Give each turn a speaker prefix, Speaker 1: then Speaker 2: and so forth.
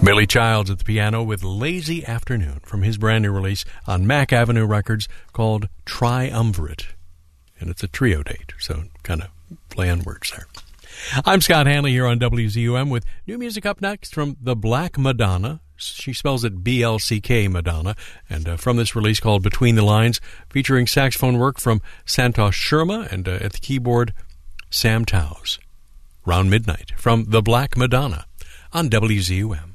Speaker 1: Billy Childs at the piano with Lazy Afternoon from his brand new release on Mack Avenue Records called Triumvirate. And it's a trio date, so kind of play on words there. I'm Scott Hanley here on WZUM with new music up next from the Black Madonna. She spells it BLCK Madonna, and from this release called Between the Lines, featuring saxophone work from Santosh Sharma and at the keyboard, Sam Towse. Round Midnight from the Black Madonna on WZUM.